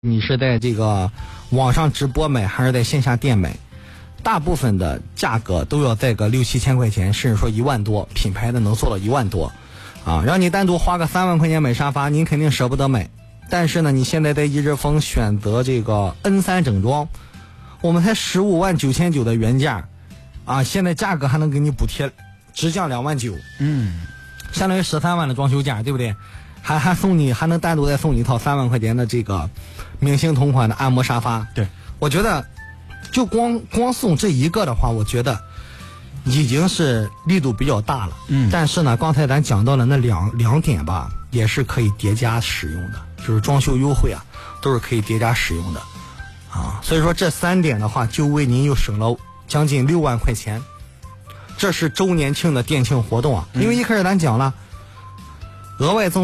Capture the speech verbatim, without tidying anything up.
你是在这个网上直播买还是在线下店买，大部分的价格都要在个六七千块钱，甚至说一万多，品牌的能做到一万多啊，让你单独花个三万块钱买沙发，您肯定舍不得买。但是呢，你现在在一日风选择这个 N 三 整装，我们才十五万九千九的原价啊，现在价格还能给你补贴，直降两万九， 嗯， 相当于十三万的装修价，对不对？还还送你，还能单独再送你一套三万块钱的这个明星同款的按摩沙发。 对， 我觉得就光光送这一个的话，我觉得已经是力度比较大了。 嗯， 但是呢，刚才咱讲到了那两两点吧，也是可以叠加使用的，就是装修优惠啊，都是可以叠加使用的啊。所以说这三点的话，就为您又省了将近六万块钱。这是周年庆的店庆活动啊，因为一开始咱讲了额外赠